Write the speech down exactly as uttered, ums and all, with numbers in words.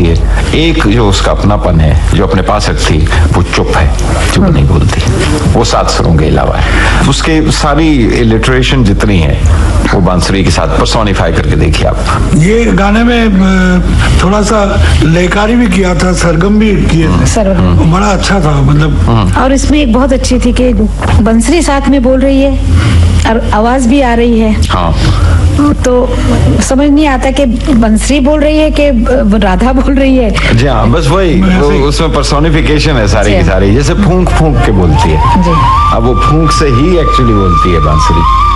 बोलती है। एक जो उसका अपनापन है, जो अपने पास रखती, वो चुप है, चुप नहीं बोलती। वो सात सुरों के अलावा है। उसके सारी इलिटरेशन जितनी है वो बांसुरी के साथ पर्सोनिफाई करके देखिए आप। ये गाने में थोड़ा सा लयकारी भी किया था, सरगम भी किए थे, सरगम बड़ा अच्छा था मतलब। और इसमें एक बहुत अच्छी थी कि बंसरी साथ में बोल रही है और आवाज भी आ रही है। हाँ, तो समझ नहीं आता कि बंसरी बोल रही है कि राधा बोल रही है। जी हाँ, बस वही वो, उसमें पर्सोनिफिकेशन है सारी की सारी। जैसे फूंक फूंक के बोलती है, अब वो फूंक से ही एक्चुअली बोलती है बांसुरी।